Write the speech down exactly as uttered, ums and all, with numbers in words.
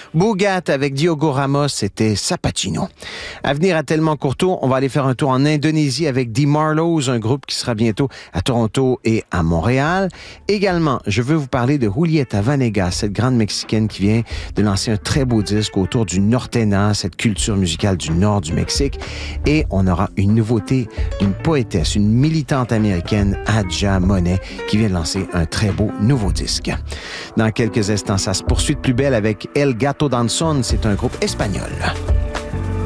Bougat avec Diogo Ramos, c'était Sapatino. À venir à Tellement Courtois, on va aller faire un tour en Indonésie avec The Marlows, un groupe qui sera bientôt à Toronto et à Montréal. Également, je veux vous parler de Julieta Vanegas, cette grande Mexicaine qui vient de lancer un très beau disque autour du nortena, cette culture musicale du nord du Mexique. Et on aura une nouveauté d'une poétesse, une militante américaine, Adja Monet, qui vient de lancer un très beau nouveau disque. Dans quelques instants, ça se poursuit de plus belle avec El Gato Danzón, c'est un groupe espagnol.